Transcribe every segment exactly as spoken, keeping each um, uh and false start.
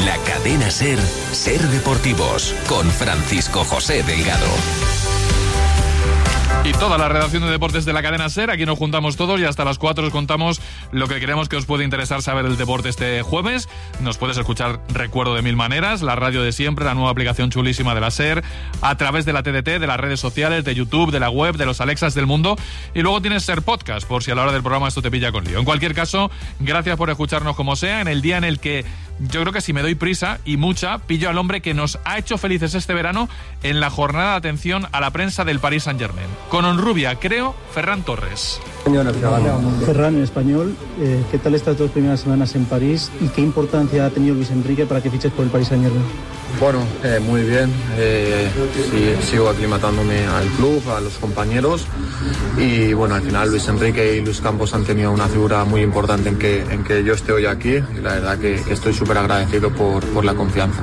la cadena SER, SER Deportivos, con Francisco José Delgado. Y toda la redacción de deportes de la cadena SER, aquí nos juntamos todos y hasta las cuatro os contamos lo que creemos que os puede interesar saber del deporte este jueves. Nos puedes escuchar, recuerdo, de mil maneras, la radio de siempre, la nueva aplicación chulísima de la SER, a través de la T D T, de las redes sociales, de YouTube, de la web, de los Alexas del mundo, y luego tienes SER Podcast, por si a la hora del programa esto te pilla con lío. En cualquier caso, gracias por escucharnos como sea, en el día en el que yo creo que si me doy prisa, y mucha, pillo al hombre que nos ha hecho felices este verano en la jornada de atención a la prensa del Paris Saint-Germain. Con honrubia, creo, Ferran Torres. Ferran, en español, eh, ¿qué tal estas dos primeras semanas en París y qué importancia ha tenido Luis Enrique para que fiches por el Paris Saint-Germain? Bueno, eh, muy bien, eh, sí, sigo aclimatándome al club, a los compañeros y bueno, al final Luis Enrique y Luis Campos han tenido una figura muy importante en que, en que yo esté hoy aquí y la verdad que, que estoy súper agradecido por, por la confianza.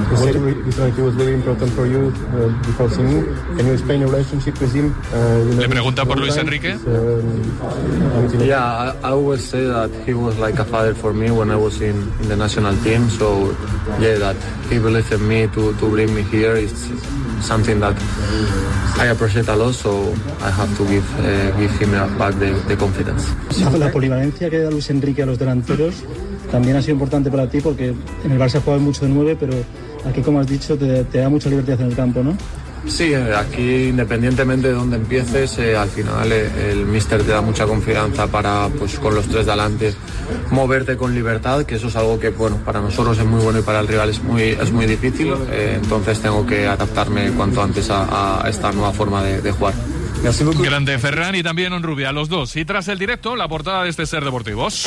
¿Le pregunta por Luis Enrique? Yeah, I, I always say that he was like a father for me when I was in, in the national team, so yeah, that he believed in me to, to bring me here is something that I appreciate a lot, so I have to give, uh, give him back the, the confidence. La polivalencia que da Luis Enrique a los delanteros también ha sido importante para ti porque en el Barça juegas mucho de nueve, pero aquí, como has dicho, te, te da mucha libertad en el campo, ¿no? Sí, aquí independientemente de dónde empieces, eh, al final eh, el míster te da mucha confianza para, pues con los tres delante, moverte con libertad, que eso es algo que, bueno, para nosotros es muy bueno y para el rival es muy, es muy difícil, eh, entonces tengo que adaptarme cuanto antes a, a esta nueva forma de, de jugar. Grande Ferran y también Honrubia, los dos. Y tras el directo, la portada de este SER Deportivos.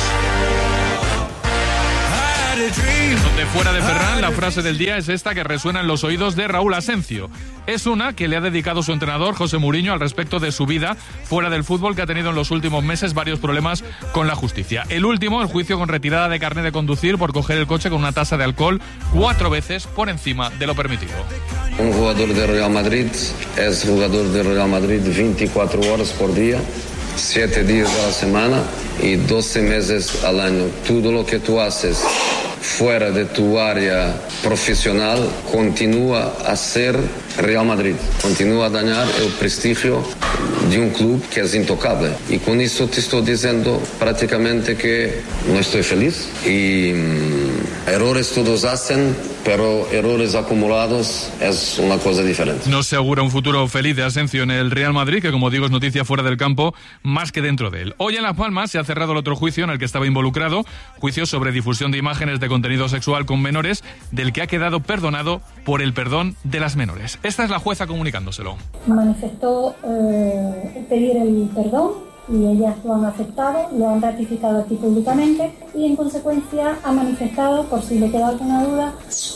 Donde fuera de Ferran, la frase del día es esta que resuena en los oídos de Raúl Asencio. Es una que le ha dedicado su entrenador, José Mourinho, al respecto de su vida fuera del fútbol, que ha tenido en los últimos meses varios problemas con la justicia. El último, el juicio con retirada de carnet de conducir por coger el coche con una tasa de alcohol cuatro veces por encima de lo permitido. Un jugador de Real Madrid es jugador de Real Madrid veinticuatro horas por día, siete días a la semana y doce meses al año. Todo lo que tú haces fuera de tu área profesional continúa a ser Real Madrid, continúa a dañar el prestigio de un club que es intocable. Y con eso te estoy diciendo prácticamente que no estoy feliz y mmm, errores todos hacen, pero errores acumulados es una cosa diferente. No se augura un futuro feliz de Asencio en el Real Madrid, que como digo es noticia fuera del campo más que dentro de él. Hoy en Las Palmas se ha cerrado el otro juicio en el que estaba involucrado, juicio sobre difusión de imágenes de contenido sexual con menores, del que ha quedado perdonado por el perdón de las menores. Esta es la jueza comunicándoselo. Manifestó eh, pedir el perdón y ellas lo han aceptado, lo han ratificado aquí públicamente y en consecuencia ha manifestado, por si le queda alguna duda,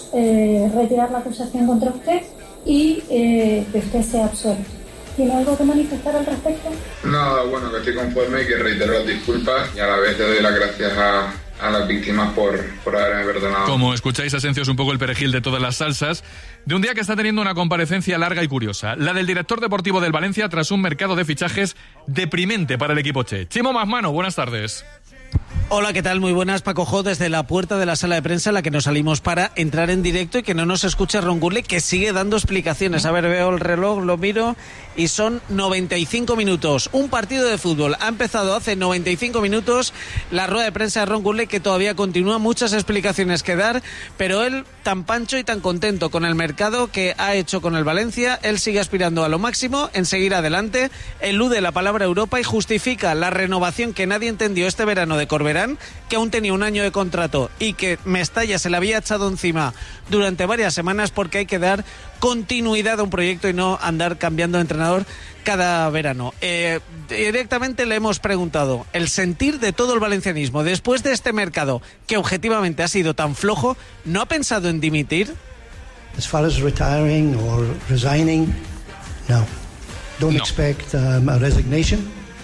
eh, retirar la acusación contra usted y eh, que usted sea absuelto. ¿Tiene algo que manifestar al respecto? Nada, bueno, que estoy conforme y que reitero las disculpas y a la vez te doy las gracias a, a las víctimas por, por haberme perdonado. Como escucháis, Asencio es un poco el perejil de todas las salsas, de un día que está teniendo una comparecencia larga y curiosa, la del director deportivo del Valencia tras un mercado de fichajes deprimente para el equipo che. Chimo Masmano, buenas tardes. Hola, ¿qué tal? Muy buenas, Paco Jo, desde la puerta de la sala de prensa en la que nos salimos para entrar en directo y que no nos escuche Ron Gurley, que sigue dando explicaciones. A ver, veo el reloj, lo miro y son noventa y cinco minutos. Un partido de fútbol ha empezado hace noventa y cinco minutos. La rueda de prensa de Ron Gurley, que todavía continúa, muchas explicaciones que dar, pero él tan pancho y tan contento con el mercado que ha hecho con el Valencia. Él sigue aspirando a lo máximo, en seguir adelante, elude la palabra Europa y justifica la renovación que nadie entendió este verano de Corberán, que aún tenía un año de contrato y que Mestalla se le había echado encima durante varias semanas, porque hay que dar continuidad a un proyecto y no andar cambiando de entrenador cada verano. Eh, directamente le hemos preguntado el sentir de todo el valencianismo después de este mercado que objetivamente ha sido tan flojo. ¿No ha pensado en dimitir? As far as retiring or resigning, no. Don't no. expect um, a resignation.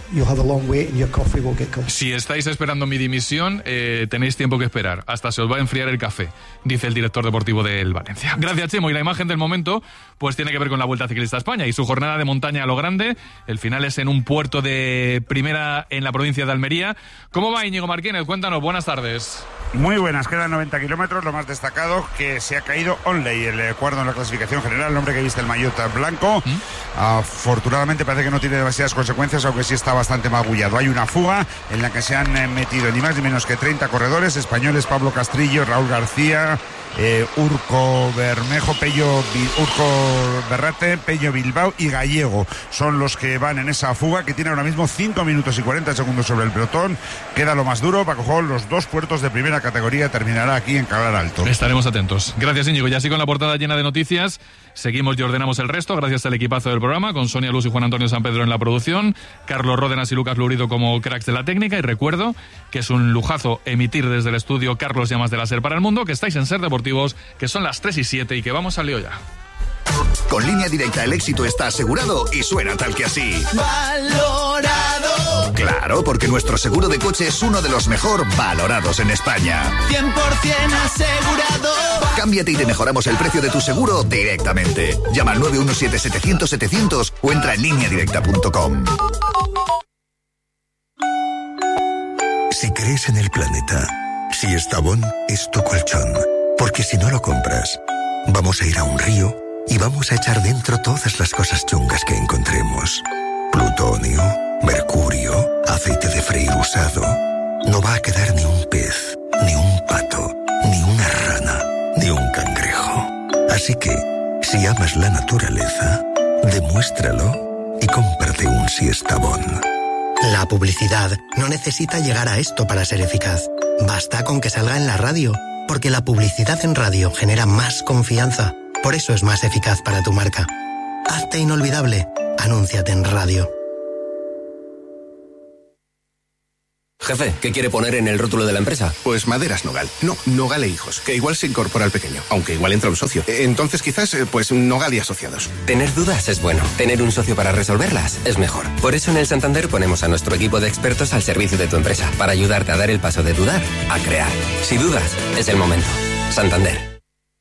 you'll have a long wait and your coffee will get cold. Si estáis esperando mi dimisión, eh, tenéis tiempo que esperar. Hasta se os va a enfriar el café, dice el director deportivo del Valencia. Gracias, Chemo. Y la imagen del momento pues tiene que ver con la Vuelta Ciclista a España y su jornada de montaña a lo grande. El final es en un puerto de primera en la provincia de Almería. ¿Cómo va, Íñigo Martínez? Cuéntanos, buenas tardes. Muy buenas, quedan noventa kilómetros, lo más destacado que se ha caído Onley, el cuarto en la clasificación general, el hombre que viste el maillot blanco. ¿Mm? Afortunadamente parece que no tiene demasiadas consecuencias, aunque sí está bastante magullado. Hay una fuga en la que se han metido ni más ni menos que treinta corredores españoles: Pablo Castrillo, Raúl García, eh, Urco Bermejo, Pello, Urco Berrate, Pello Bilbao y Gallego. Son los que van en esa fuga, que tiene ahora mismo cinco minutos y cuarenta segundos sobre el pelotón. Queda lo más duro, Paco Jol, los dos puertos de primera categoría, terminará aquí en Calar Alto. Estaremos atentos. Gracias, Íñigo. Y así con la portada llena de noticias, seguimos y ordenamos el resto, gracias al equipazo del programa, con Sonia Luz y Juan Antonio San Pedro en la producción, Carlos Ródenas y Lucas Lurido como cracks de la técnica, y recuerdo que es un lujazo emitir desde el estudio Carlos Llamas de la SER para el Mundo, que estáis en SER Deportivos, que son las tres y siete y que vamos al lío ya. Con Línea Directa el éxito está asegurado y suena tal que así. ¡Valorado! Claro, porque nuestro seguro de coche es uno de los mejor valorados en España. cien por ciento asegurado. Cámbiate y te mejoramos el precio de tu seguro directamente. Llama al nueve uno siete setecientos setecientos o entra en línea directa punto com. Si crees en el planeta, si Estavón es tu colchón, porque si no lo compras, vamos a ir a un río y vamos a echar dentro todas las cosas chungas que encontremos. Plutonio, mercurio, aceite de freír usado. No va a quedar ni un pez, ni un pato, ni una rana, ni un cangrejo. Así que, si amas la naturaleza, demuéstralo y cómprate un Siestabón. La publicidad no necesita llegar a esto para ser eficaz. Basta con que salga en la radio, porque la publicidad en radio genera más confianza. Por eso es más eficaz para tu marca. Hazte inolvidable. Anúnciate en radio. Jefe, ¿qué quiere poner en el rótulo de la empresa? Pues Maderas Nogal. No, Nogal e Hijos, que igual se incorpora al pequeño, aunque igual entra un socio. Entonces quizás, pues Nogal y Asociados. Tener dudas es bueno. Tener un socio para resolverlas es mejor. Por eso en el Santander ponemos a nuestro equipo de expertos al servicio de tu empresa, para ayudarte a dar el paso de dudar a crear. Si dudas, es el momento. Santander.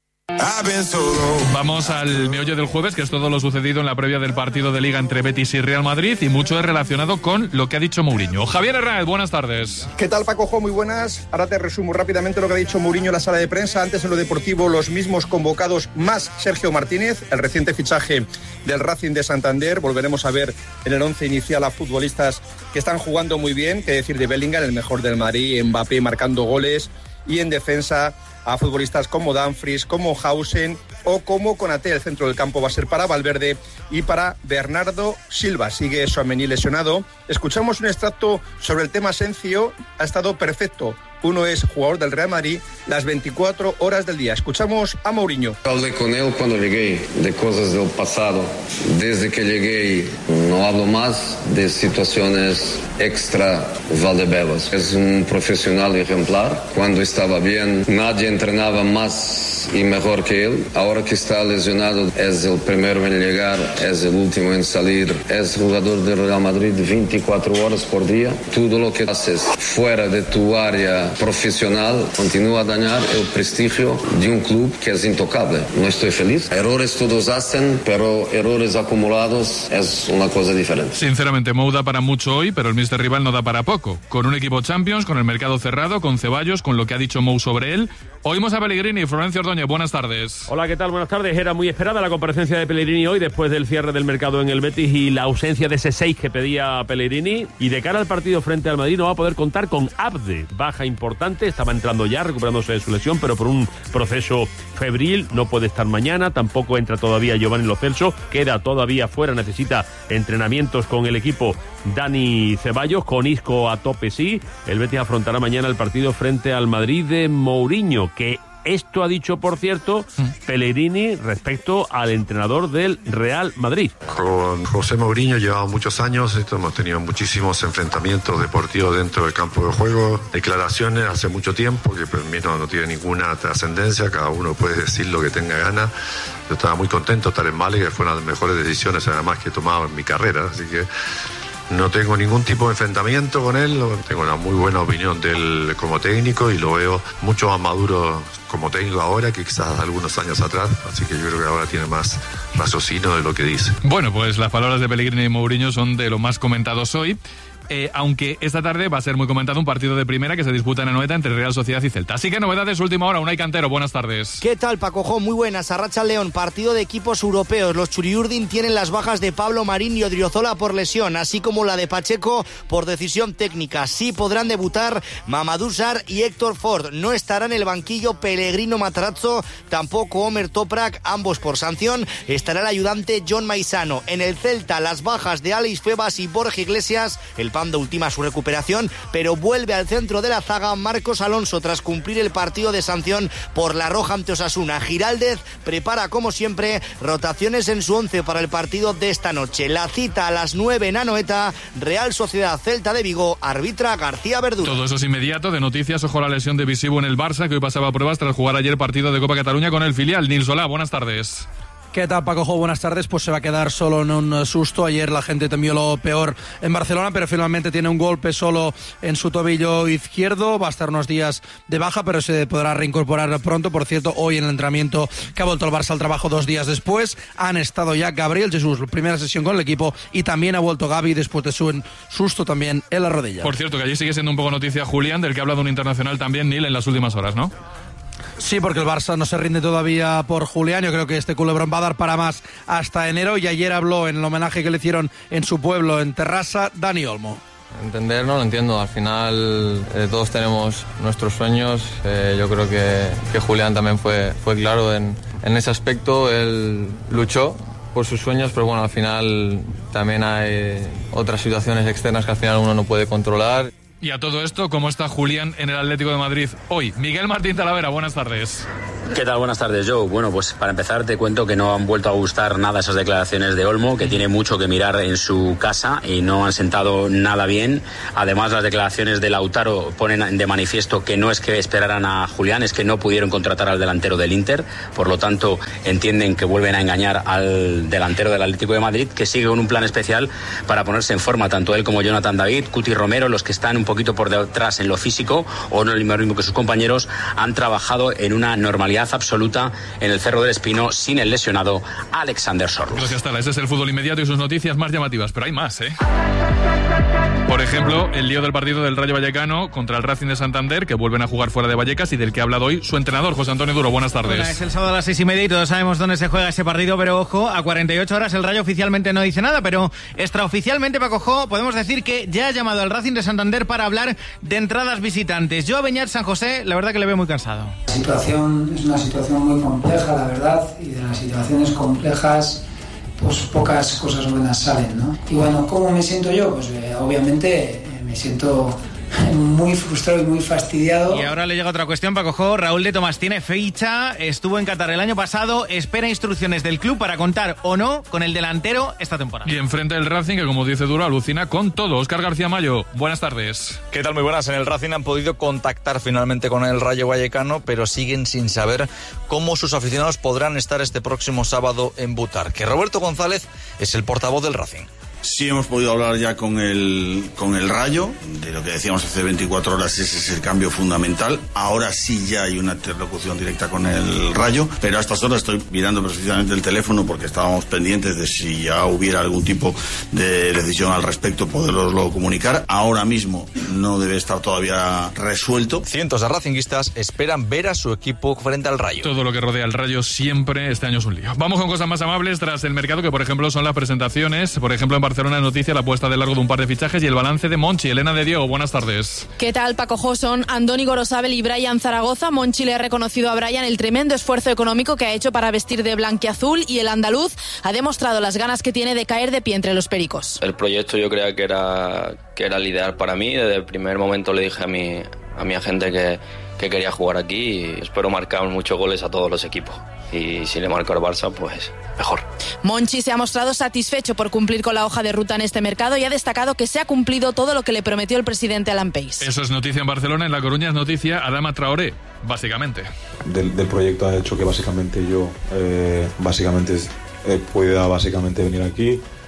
Vamos al meollo del jueves, que es todo lo sucedido en la previa del partido de Liga entre Betis y Real Madrid, y mucho es relacionado con lo que ha dicho Mourinho. Javier Hernández, buenas tardes. ¿Qué tal, Paco Jo? Muy buenas. Ahora te resumo rápidamente lo que ha dicho Mourinho en la sala de prensa. Antes, en lo deportivo, los mismos convocados más Sergio Martínez, el reciente fichaje del Racing de Santander. Volveremos a ver en el once inicial a futbolistas que están jugando muy bien, que decir de Bellingham, el mejor del Madrid, Mbappé marcando goles, y en defensa a futbolistas como Dumfries, como Hausen o como Konaté. El centro del campo va a ser para Valverde y para Bernardo Silva. Sigue Tchouaméni lesionado. Escuchamos un extracto sobre el tema Asensio. Ha estado perfecto. Uno es jugador del Real Madrid las veinticuatro horas del día. Escuchamos a Mourinho. Hablé con él cuando llegué de cosas del pasado. Desde que llegué no hablo más de situaciones extra Valdebebas. Es un profesional ejemplar. Cuando estaba bien, nadie entrenaba más y mejor que él. Ahora que está lesionado, es el primero en llegar, es el último en salir. Es jugador del Real Madrid veinticuatro horas por día. Todo lo que haces fuera de tu área profesional continúa a dañar el prestigio de un club que es intocable. No estoy feliz. Errores todos hacen, pero errores acumulados es una cosa diferente. Sinceramente, Mou da para mucho hoy, pero el míster rival no da para poco. Con un equipo Champions, con el mercado cerrado, con Ceballos, con lo que ha dicho Mou sobre él. Oímos a Pellegrini. Florencio Ordóñez, buenas tardes. Hola, ¿qué tal? Buenas tardes. Era muy esperada la comparecencia de Pellegrini hoy, después del cierre del mercado en el Betis y la ausencia de ese seis que pedía Pellegrini. Y de cara al partido frente al Madrid no va a poder contar con Abde. Baja importante, estaba entrando ya, recuperándose de su lesión, pero por un proceso febril, no puede estar mañana. Tampoco entra todavía Giovanni Lo Celso, queda todavía fuera, necesita entrenamientos con el equipo Dani Ceballos. Con Isco a tope sí. El Betis afrontará mañana el partido frente al Madrid de Mourinho, que esto ha dicho, por cierto, Pellegrini respecto al entrenador del Real Madrid. Con José Mourinho llevamos muchos años, esto, hemos tenido muchísimos enfrentamientos deportivos dentro del campo de juego, declaraciones hace mucho tiempo que para mí no, no tiene ninguna trascendencia, cada uno puede decir lo que tenga ganas. Yo estaba muy contento de estar en Málaga, que fue una de las mejores decisiones además que he tomado en mi carrera, así que No tengo ningún tipo de enfrentamiento con él, tengo una muy buena opinión de él como técnico y lo veo mucho más maduro como técnico ahora que quizás algunos años atrás, así que yo creo que ahora tiene más raciocinio de lo que dice. Bueno, pues las palabras de Pellegrini y Mourinho son de lo más comentados hoy. Eh, aunque esta tarde va a ser muy comentado un partido de primera que se disputa en Anoeta entre Real Sociedad y Celta. Así que novedades, última hora, Unai Cantero, buenas tardes. ¿Qué tal, Paco? Muy buenas, Arracha León, partido de equipos europeos. Los Churiurdin tienen las bajas de Pablo Marín y Odriozola por lesión, así como la de Pacheco por decisión técnica. Sí podrán debutar Mamadou Sarr y Héctor Ford. No estará en el banquillo Pellegrino Matarazzo, tampoco Omer Toprak, ambos por sanción. Estará el ayudante John Maisano. En el Celta, las bajas de Alex Febas y Borja Iglesias. El Pando ultima su recuperación, pero vuelve al centro de la zaga Marcos Alonso tras cumplir el partido de sanción por la roja ante Osasuna. Giraldez prepara, como siempre, rotaciones en su once para el partido de esta noche. La cita a las nueve en Anoeta, Real Sociedad Celta de Vigo, arbitra García Verdú. Todo eso es inmediato. De noticias, ojo a la lesión de Visivo en el Barça, que hoy pasaba pruebas tras jugar ayer partido de Copa Cataluña con el filial. Nil Solá, buenas tardes. ¿Qué tal, Paco? Buenas tardes. Pues se va a quedar solo en un susto. Ayer la gente temió lo peor en Barcelona, pero finalmente tiene un golpe solo en su tobillo izquierdo. Va a estar unos días de baja, pero se podrá reincorporar pronto. Por cierto, hoy en el entrenamiento que ha vuelto el Barça al trabajo dos días después, han estado ya Gabriel Jesús, primera sesión con el equipo, y también ha vuelto Gavi después de su susto también en la rodilla. Por cierto, que allí sigue siendo un poco noticia Julián, del que ha hablado un internacional también, Nil, en las últimas horas, ¿no? Sí, porque el Barça no se rinde todavía por Julián. Yo creo que este culebrón va a dar para más hasta enero. Y ayer habló en el homenaje que le hicieron en su pueblo, en Terrassa, Dani Olmo. Entender no lo entiendo, al final eh, todos tenemos nuestros sueños, eh, yo creo que, que Julián también fue, fue claro en, en ese aspecto, él luchó por sus sueños, pero bueno, al final también hay otras situaciones externas que al final uno no puede controlar. Y a todo esto, ¿cómo está Julián en el Atlético de Madrid hoy? Miguel Martín Talavera, buenas tardes. ¿Qué tal? Buenas tardes, Joe. Bueno, pues para empezar te cuento que no han vuelto a gustar nada esas declaraciones de Olmo, que tiene mucho que mirar en su casa y no han sentado nada bien. Además, las declaraciones de Lautaro ponen de manifiesto que no es que esperaran a Julián, es que no pudieron contratar al delantero del Inter. Por lo tanto, entienden que vuelven a engañar al delantero del Atlético de Madrid, que sigue con un plan especial para ponerse en forma, tanto él como Jonathan David, Cuti Romero, los que están un poquito por detrás en lo físico o no el mismo ritmo que sus compañeros, han trabajado en una normalidad absoluta en el Cerro del Espino sin el lesionado Alexander Sorloth. Gracias, Tala. Ese es el fútbol inmediato y sus noticias más llamativas, pero hay más, ¿eh? Por ejemplo, el lío del partido del Rayo Vallecano contra el Racing de Santander, que vuelven a jugar fuera de Vallecas y del que ha hablado hoy su entrenador, José Antonio Duro. Buenas tardes. Bueno, es el sábado a las seis y media y todos sabemos dónde se juega ese partido, pero ojo, a cuarenta y ocho horas el Rayo oficialmente no dice nada, pero extraoficialmente, Paco Jo, podemos decir que ya ha llamado al Racing de Santander para hablar de entradas visitantes. Yo a Beñat San José, la verdad que le veo muy cansado. La situación es una situación muy compleja, la verdad, y de las situaciones complejas pues pocas cosas buenas salen, ¿no? Y bueno, ¿cómo me siento yo? Pues eh, obviamente eh, me siento muy frustrado y muy fastidiado. Y ahora le llega otra cuestión, Paco Jo. Raúl de Tomás tiene fecha, estuvo en Qatar el año pasado, espera instrucciones del club para contar o no con el delantero esta temporada. Y enfrente del Racing, que como dice Duro, alucina con todo. Óscar García Mayo, buenas tardes. ¿Qué tal? Muy buenas. En el Racing han podido contactar finalmente con el Rayo Vallecano, pero siguen sin saber cómo sus aficionados podrán estar este próximo sábado en Butarque. Roberto González es el portavoz del Racing. Sí hemos podido hablar ya con el, con el Rayo, de lo que decíamos hace veinticuatro horas, ese es el cambio fundamental. Ahora sí ya hay una interlocución directa con el Rayo, pero a estas horas estoy mirando precisamente el teléfono porque estábamos pendientes de si ya hubiera algún tipo de decisión al respecto, poderoslo comunicar. Ahora mismo no debe estar todavía resuelto. Cientos de racinguistas esperan ver a su equipo frente al Rayo. Todo lo que rodea al Rayo siempre, este año es un lío. Vamos con cosas más amables tras el mercado, que por ejemplo son las presentaciones. Por ejemplo, en Barcelona noticia la puesta de largo de un par de fichajes y el balance de Monchi. Elena de Diego, buenas tardes. ¿Qué tal, Paco Jo? Son Andoni Gorosabel y Brian Zaragoza. Monchi le ha reconocido a Brian el tremendo esfuerzo económico que ha hecho para vestir de blanquiazul y el andaluz ha demostrado las ganas que tiene de caer de pie entre los pericos. El proyecto yo creía que era, que era el ideal para mí. Desde el primer momento le dije a mi, a mi agente que, que quería jugar aquí y espero marcar muchos goles a todos los equipos. Y si le marco al Barça, pues mejor. Monchi se ha mostrado satisfecho por cumplir con la hoja de ruta en este mercado y ha destacado que se ha cumplido todo lo que le prometió el presidente Alan Pace. Eso es noticia en Barcelona. En La Coruña es noticia Adama Traoré, básicamente. Del, del proyecto ha hecho que básicamente yo eh, básicamente eh, pueda básicamente venir aquí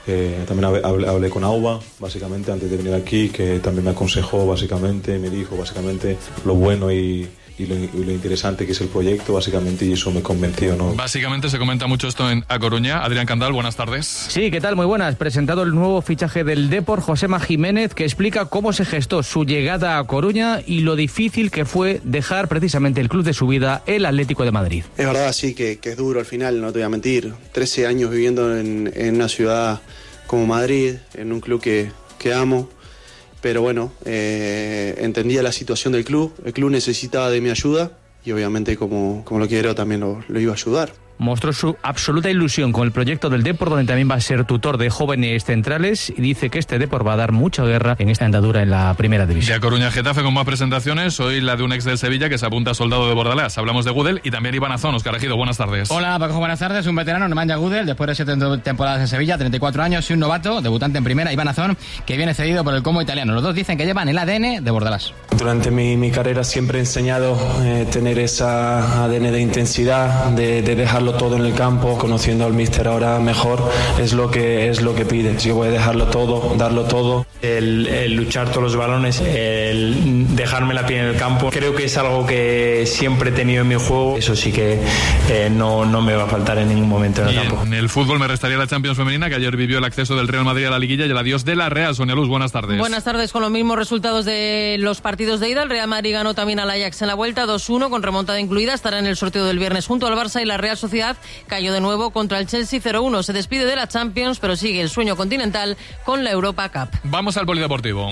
Eh, también hablé, hablé con Auba, básicamente, antes de venir aquí, que también me aconsejó, básicamente, me dijo, básicamente, lo bueno y... Y lo, y lo interesante que es el proyecto, básicamente, y eso me convenció, ¿no? Básicamente se comenta mucho esto en A Coruña. Adrián Candal, buenas tardes. Sí, ¿qué tal? Muy buenas. Presentado el nuevo fichaje del Depor, Josema Jiménez, que explica cómo se gestó su llegada a Coruña y lo difícil que fue dejar precisamente el club de su vida, el Atlético de Madrid. Es verdad, sí, que, que es duro al final, no te voy a mentir. trece años viviendo en, en una ciudad como Madrid, en un club que, que amo. Pero bueno, eh, entendía la situación del club, el club necesitaba de mi ayuda y obviamente como, como lo quiero también lo, lo iba a ayudar. Mostró su absoluta ilusión con el proyecto del Depor, donde también va a ser tutor de jóvenes centrales, y dice que este Depor va a dar mucha guerra en esta andadura en la primera división. De A Coruña Getafe con más presentaciones, hoy la de un ex del Sevilla que se apunta a soldado de Bordalás. Hablamos de Gudel y también Iván Azón. Oscar Ejido, buenas tardes. Hola Paco, buenas tardes. Un veterano, Nemanja Gudel, después de siete temporadas en Sevilla, treinta y cuatro años, y un novato, debutante en primera, Iván Azón, que viene cedido por el Como italiano. Los dos dicen que llevan el A D N de Bordalás. Durante mi, mi carrera siempre he enseñado eh, tener esa A D N de intensidad, de, de dejarlo todo en el campo. Conociendo al míster ahora mejor, es lo que es lo que pide. Yo voy a dejarlo todo, darlo todo. El, el luchar todos los balones, el dejarme la piel en el campo, creo que es algo que siempre he tenido en mi juego. Eso sí que eh, no, no me va a faltar en ningún momento en el y campo. En el fútbol me restaría la Champions femenina, que ayer vivió el acceso del Real Madrid a la liguilla y el adiós de la Real. Sonia Luz, buenas tardes. Buenas tardes. Con los mismos resultados de los partidos de ida, el Real Madrid ganó también al Ajax en la vuelta, dos uno, con remontada incluida. Estará en el sorteo del viernes junto al Barça, y la Real Sociedad cayó de nuevo contra el Chelsea cero uno. Se despide de la Champions, pero sigue el sueño continental con la Europa Cup. Vamos al polideportivo,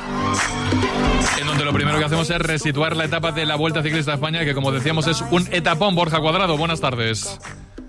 en donde lo primero que hacemos es resituar la etapa de la Vuelta Ciclista a España, que como decíamos es un etapón. Borja Cuadrado, buenas tardes.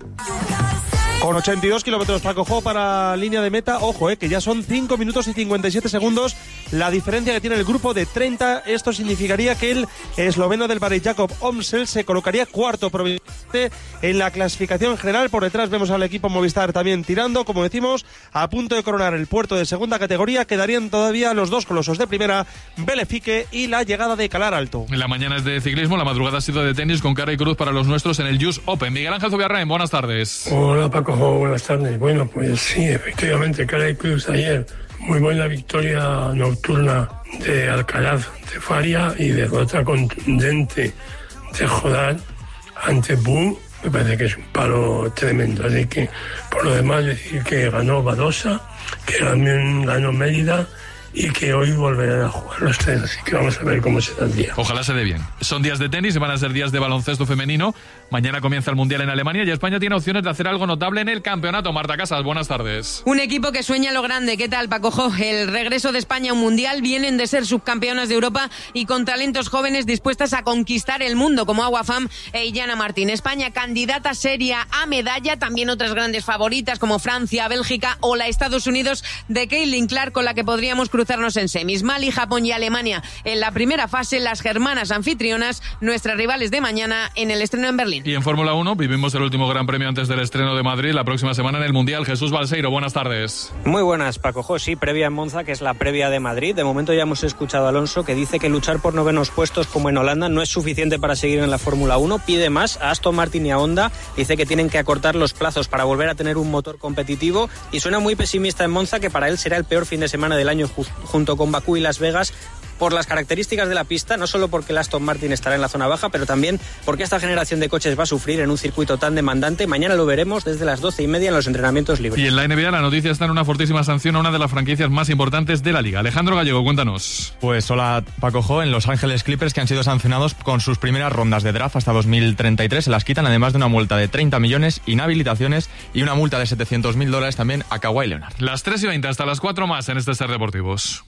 Con ochenta y dos kilómetros para Cojo para línea de meta. Ojo, eh, que ya son cinco minutos y cincuenta y siete segundos la diferencia que tiene el grupo de treinta. Esto significaría que el esloveno del Barry Jacob Omsel se colocaría cuarto probablemente en la clasificación general. Por detrás vemos al equipo Movistar también tirando, como decimos, a punto de coronar el puerto de segunda categoría. Quedarían todavía los dos colosos de primera, Belefique y la llegada de Calar Alto. La mañana es de ciclismo, la madrugada ha sido de tenis, con cara y cruz para los nuestros en el U S Open. Miguel Ángel Zubiarrain, buenas tardes. Hola Paco, buenas tardes. Bueno, pues sí, efectivamente, cara y cruz ayer. Muy buena victoria nocturna de Alcaraz de Faria y derrota contundente de Jodar ante Bu. Me parece que es un palo tremendo. Así que, por lo demás, decir que ganó Badosa, que también ganó Mérida y que hoy volverán a jugar los tres, así que vamos a ver cómo se da el día. Ojalá se dé bien. Son días de tenis y van a ser días de baloncesto femenino. Mañana comienza el Mundial en Alemania y España tiene opciones de hacer algo notable en el campeonato. Marta Casas, buenas tardes. Un equipo que sueña lo grande. ¿Qué tal, Paco Jo? El regreso de España a un Mundial. Vienen de ser subcampeonas de Europa y con talentos jóvenes dispuestas a conquistar el mundo, como Aguafam e Illana Martín. España candidata seria a medalla. También otras grandes favoritas como Francia, Bélgica o la Estados Unidos de Caitlin Clark, con la que podríamos cruzarnos en semis. Mali, Japón y Alemania en la primera fase. Las germanas anfitrionas, nuestras rivales de mañana en el estreno en Berlín. Y en Fórmula uno vivimos el último Gran Premio antes del estreno de Madrid la próxima semana en el Mundial. Jesús Balseiro, buenas tardes. Muy buenas, Paco José. Previa en Monza, que es la previa de Madrid. De momento ya hemos escuchado a Alonso, que dice que luchar por novenos puestos como en Holanda no es suficiente para seguir en la Fórmula uno. Pide más a Aston Martin y a Honda. Dice que tienen que acortar los plazos para volver a tener un motor competitivo. Y suena muy pesimista en Monza, que para él será el peor fin de semana del año junto con Bakú y Las Vegas, por las características de la pista, no solo porque el Aston Martin estará en la zona baja, pero también porque esta generación de coches va a sufrir en un circuito tan demandante. Mañana lo veremos desde las doce y media en los entrenamientos libres. Y en la N B A la noticia está en una fortísima sanción a una de las franquicias más importantes de la liga. Alejandro Gallego, cuéntanos. Pues hola, Paco Jo. En Los Ángeles Clippers, que han sido sancionados con sus primeras rondas de draft hasta dos mil treinta y tres, se las quitan, además de una multa de treinta millones, inhabilitaciones y una multa de setecientos mil dólares también a Kawhi Leonard. Las tres y veinte hasta las cuatro más en este Ser Deportivos.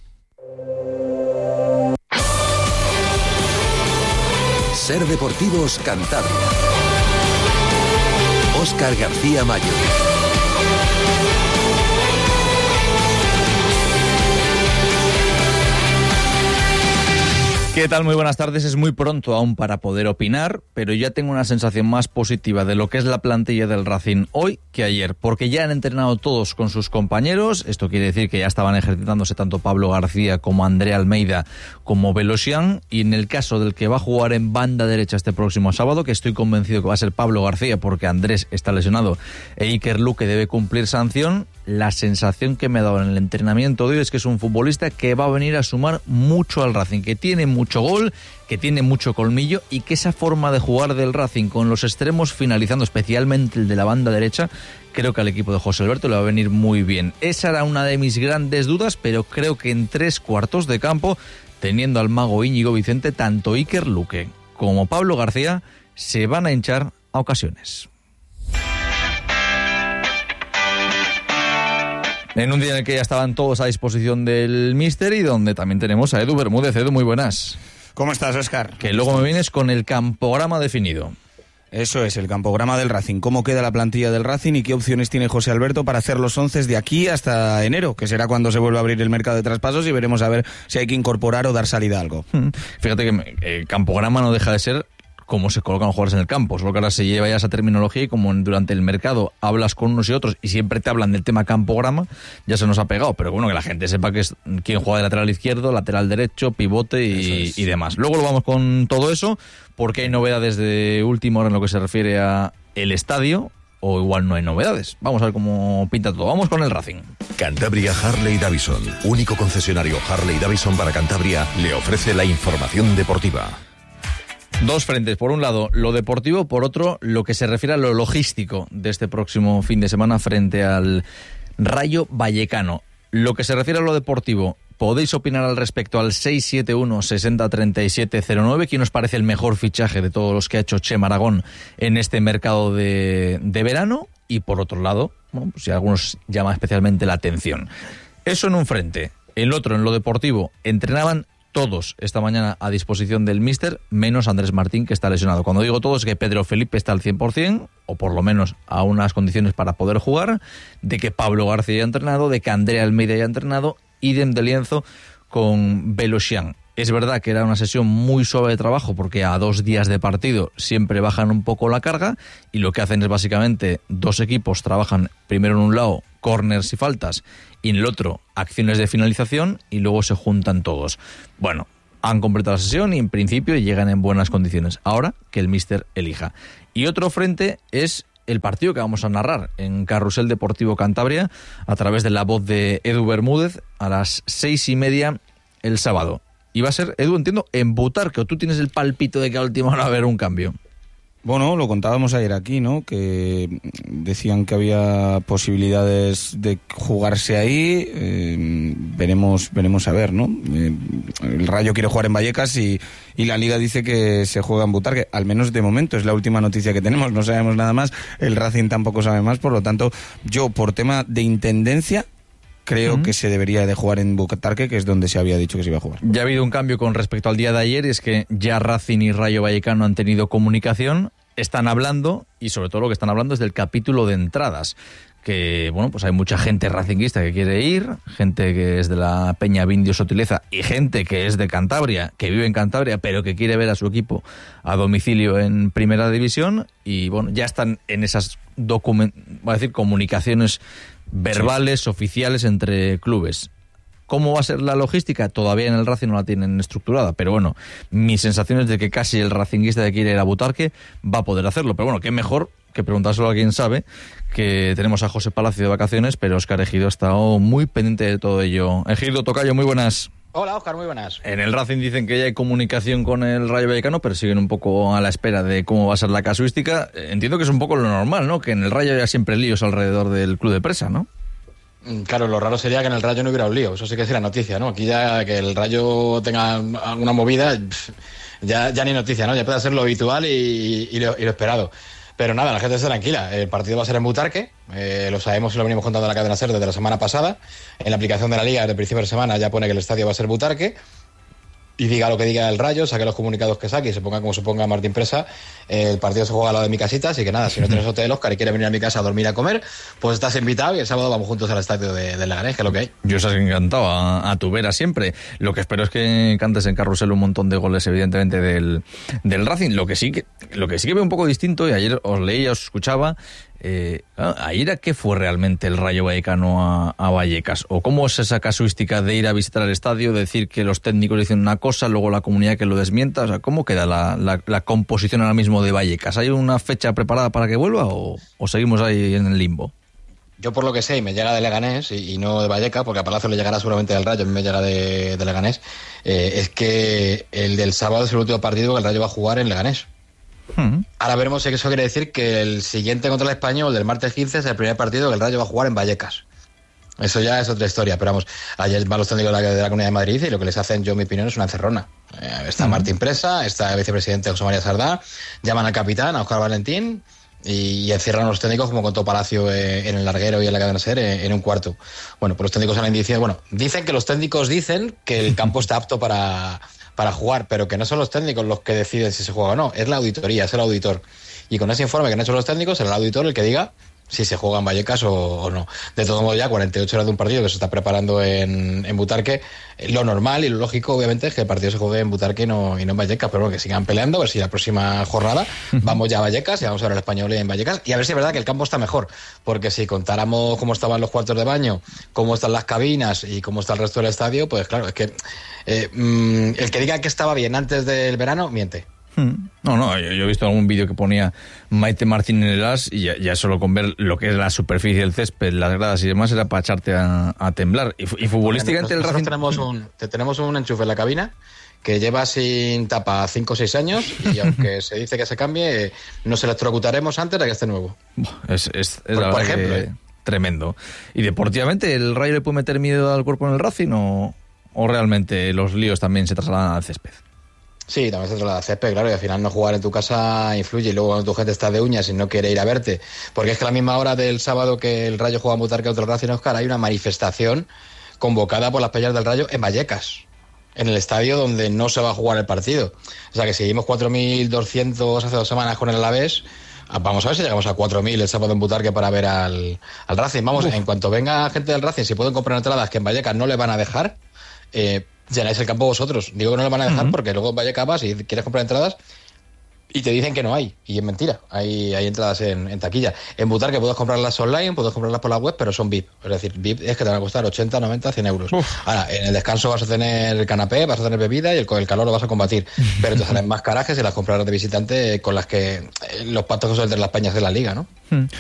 Ser Deportivos Cantabria. Óscar García Mayo. ¿Qué tal? Muy buenas tardes. Es muy pronto aún para poder opinar, pero ya tengo una sensación más positiva de lo que es la plantilla del Racing hoy que ayer, porque ya han entrenado todos con sus compañeros. Esto quiere decir que ya estaban ejercitándose tanto Pablo García como André Almeida como Velosian, y en el caso del que va a jugar en banda derecha este próximo sábado, que estoy convencido que va a ser Pablo García porque Andrés está lesionado e Iker Luque debe cumplir sanción, la sensación que me ha dado en el entrenamiento de hoy es que es un futbolista que va a venir a sumar mucho al Racing, que tiene mucho gol, que tiene mucho colmillo y que esa forma de jugar del Racing con los extremos finalizando, especialmente el de la banda derecha, creo que al equipo de José Alberto le va a venir muy bien. Esa era una de mis grandes dudas, pero creo que en tres cuartos de campo, teniendo al mago Íñigo Vicente, tanto Iker Luque como Pablo García se van a hinchar a ocasiones. En un día en el que ya estaban todos a disposición del míster y donde también tenemos a Edu Bermúdez. Edu, muy buenas. ¿Cómo estás, Óscar? Que luego me vienes con el campograma definido. Eso es, el campograma del Racing. ¿Cómo queda la plantilla del Racing y qué opciones tiene José Alberto para hacer los once de aquí hasta enero, que será cuando se vuelva a abrir el mercado de traspasos y veremos a ver si hay que incorporar o dar salida a algo? Fíjate que el campograma no deja de ser cómo se colocan los jugadores en el campo, solo que ahora se lleva ya esa terminología y como durante el mercado hablas con unos y otros y siempre te hablan del tema campograma, ya se nos ha pegado, pero bueno, que la gente sepa que es quién juega de lateral izquierdo, lateral derecho, pivote y, es. y demás. Luego lo vamos con todo eso, porque hay novedades de última hora en lo que se refiere a el estadio, o igual no hay novedades. Vamos a ver cómo pinta todo. Vamos con el Racing. Cantabria Harley Davidson, único concesionario Harley Davidson para Cantabria, le ofrece la información deportiva. Dos frentes, por un lado lo deportivo, por otro lo que se refiere a lo logístico de este próximo fin de semana frente al Rayo Vallecano. Lo que se refiere a lo deportivo, podéis opinar al respecto al seis siete uno, sesenta, treinta y siete cero nueve. ¿Quién os parece el mejor fichaje de todos los que ha hecho Chema Aragón en este mercado de, de verano? Y por otro lado, bueno, pues si a algunos llama especialmente la atención. Eso en un frente. El otro, en lo deportivo, entrenaban todos esta mañana a disposición del míster, menos Andrés Martín, que está lesionado. Cuando digo todos, es que Pedro Felipe está al cien por ciento, o por lo menos a unas condiciones para poder jugar, de que Pablo García ya ha entrenado, de que Andrea Almeida ya ha entrenado, idem de lienzo con Belosian. Es verdad que era una sesión muy suave de trabajo porque a dos días de partido siempre bajan un poco la carga y lo que hacen es básicamente dos equipos trabajan primero en un lado córners y faltas y en el otro acciones de finalización y luego se juntan todos. Bueno, han completado la sesión y en principio llegan en buenas condiciones. Ahora que el míster elija. Y otro frente es el partido que vamos a narrar en Carrusel Deportivo Cantabria a través de la voz de Edu Bermúdez a las seis y media el sábado. Y va a ser, Edu, entiendo, en Butarque, o tú tienes el palpito de que a última hora va a haber un cambio. Bueno, lo contábamos ayer aquí, ¿no? Que decían que había posibilidades de jugarse ahí. Eh, veremos, veremos a ver, ¿no? Eh, el Rayo quiere jugar en Vallecas y, y la Liga dice que se juega en Butarque. Al menos de momento es la última noticia que tenemos. No sabemos nada más. El Racing tampoco sabe más. Por lo tanto, yo por tema de intendencia creo uh-huh. que se debería de jugar en Butarque, que es donde se había dicho que se iba a jugar. Ya ha habido un cambio con respecto al día de ayer, y es que ya Racing y Rayo Vallecano han tenido comunicación, están hablando, y sobre todo lo que están hablando es del capítulo de entradas, que bueno, pues hay mucha gente racinguista que quiere ir, gente que es de la Peña Vindio Sotileza y gente que es de Cantabria, que vive en Cantabria, pero que quiere ver a su equipo a domicilio en Primera División, y bueno, ya están en esas document- voy a decir, comunicaciones verbales, sí. oficiales entre clubes. ¿Cómo va a ser la logística? Todavía en el Racing no la tienen estructurada, pero bueno, mi sensación es de que casi el racinguista que quiere ir a Butarque va a poder hacerlo, pero bueno, qué mejor que preguntárselo a quien sabe, que tenemos a José Palacio de vacaciones, pero Óscar Ejido ha estado muy pendiente de todo ello. Ejido, tocayo, muy buenas. Hola, Óscar, muy buenas. En el Racing dicen que ya hay comunicación con el Rayo Vallecano, pero siguen un poco a la espera de cómo va a ser la casuística. Entiendo que es un poco lo normal, ¿no? Que en el Rayo haya siempre líos alrededor del club de presa, ¿no? Claro, lo raro sería que en el Rayo no hubiera un lío, eso sí que es la noticia, ¿no? Aquí ya que el Rayo tenga alguna movida, ya, ya ni noticia, ¿no? Ya puede ser lo habitual y, y, lo, y lo esperado. Pero nada, la gente está tranquila. El partido va a ser en Butarque, eh, lo sabemos y lo venimos contando en la cadena SER desde la semana pasada. En la aplicación de la Liga, desde el principio de semana, ya pone que el estadio va a ser Butarque. Y diga lo que diga el Rayo, saque los comunicados que saque y se ponga como se ponga Martín Presa. Eh, el partido se juega al lado de mi casita, así que nada, si no tienes hotel, Óscar, y quieres venir a mi casa a dormir y a comer, pues estás invitado y el sábado vamos juntos al estadio de, de Leganés, que es lo que hay. Yo os has encantado a, a tu vera siempre. Lo que espero es que cantes en Carrusel un montón de goles, evidentemente, del, del Racing. Lo que sí que lo que sí que veo un poco distinto, y ayer os leía, os escuchaba, Eh, ayer ¿a qué fue realmente el Rayo Vallecano a, a Vallecas? ¿O cómo es esa casuística de ir a visitar el estadio, decir que los técnicos dicen una cosa, luego la comunidad que lo desmienta? O sea, ¿cómo queda la, la, la composición ahora mismo de Vallecas? ¿Hay una fecha preparada para que vuelva o, o seguimos ahí en el limbo? yo por lo que sé, y me llega de Leganés y, y no de Vallecas, porque a Palacio le llegará seguramente del Rayo, a mí me llega de, de Leganés, eh, es que el del sábado es el último partido que el Rayo va a jugar en Leganés. Hmm. Ahora veremos si eso quiere decir que el siguiente contra el Español del martes quince es el primer partido que el Rayo va a jugar en Vallecas. Eso ya es otra historia, pero vamos, ayer van los técnicos de la, de la Comunidad de Madrid y lo que les hacen, yo en mi opinión, es una encerrona. Eh, está hmm. Martín Presa, está el vicepresidente José María Sardá, llaman al capitán, a Óscar Valentín, y encierran a los técnicos como contó Palacio eh, en el Larguero y en la Cadena SER eh, en un cuarto. Bueno, pues los técnicos salen diciendo, bueno, dicen que los técnicos dicen que el campo está apto para, para jugar, pero que no son los técnicos los que deciden si se juega o no, es la auditoría, es el auditor. Y con ese informe que han hecho los técnicos, será el auditor el que diga si se juega en Vallecas o, o no. De todo modo, ya cuarenta y ocho horas de un partido que se está preparando en, en Butarque, lo normal y lo lógico, obviamente, es que el partido se juegue en Butarque y no, y no en Vallecas, pero bueno, que sigan peleando, a ver si la próxima jornada vamos ya a Vallecas y vamos a ver al Español en Vallecas, y a ver si es verdad que el campo está mejor, porque si contáramos cómo estaban los cuartos de baño, cómo están las cabinas y cómo está el resto del estadio, pues claro, es que eh, mmm, el que diga que estaba bien antes del verano, miente. No, no, yo, yo he visto algún vídeo que ponía Maite Martín en el As y ya, ya solo con ver lo que es la superficie del césped, las gradas y demás, era para echarte a, a temblar. Y, y futbolísticamente el Racing... Tenemos un, tenemos un enchufe en la cabina que lleva sin tapa cinco o seis años y aunque se dice que se cambie, nos electrocutaremos antes de que esté nuevo. Es, es, es por, la por verdad ejemplo, que... ¿eh? Tremendo. ¿Y deportivamente el Rayo le puede meter miedo al cuerpo en el Racing o, o realmente los líos también se trasladan al césped? Sí, también se traslada al césped, claro, y al final no jugar en tu casa influye, y luego cuando tu gente está de uñas y no quiere ir a verte, porque es que a la misma hora del sábado que el Rayo juega en Butarque contra el Racing, Óscar, hay una manifestación convocada por las peñas del Rayo en Vallecas, en el estadio donde no se va a jugar el partido. O sea que si seguimos cuatro mil doscientos hace dos semanas con el Alavés, vamos a ver si llegamos a cuatro mil el sábado en Butarque para ver al, al Racing. Vamos, Uf. En cuanto venga gente del Racing, si pueden comprar entradas que en Vallecas no le van a dejar, eh, llenáis el campo vosotros. Digo que no le van a dejar uh-huh. porque luego en Vallecas vas y quieres comprar entradas y te dicen que no hay, y es mentira, hay, hay entradas en, en taquilla. En Butarque puedes comprarlas online, puedes comprarlas por la web, pero son V I P, es decir, V I P es que te van a costar ochenta, noventa, cien euros. Uf. Ahora, en el descanso vas a tener el canapé, vas a tener bebida y el, con el calor lo vas a combatir, pero te salen más carajes y las comprarás de visitante con las que los pactos que son entre las peñas de la liga, ¿no?